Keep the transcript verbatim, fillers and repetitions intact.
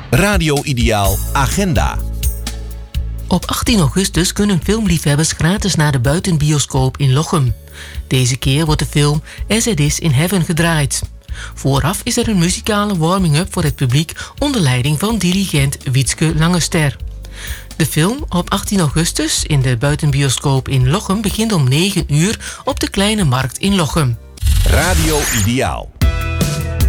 Radio Ideaal Agenda. Op achttien augustus kunnen filmliefhebbers gratis naar de buitenbioscoop in Lochem. Deze keer wordt de film As It Is in Heaven gedraaid. Vooraf is er een muzikale warming-up voor het publiek onder leiding van dirigent Wietske Langester. De film op achttien augustus in de buitenbioscoop in Lochem begint om negen uur op de Kleine Markt in Lochem. Radio Ideaal.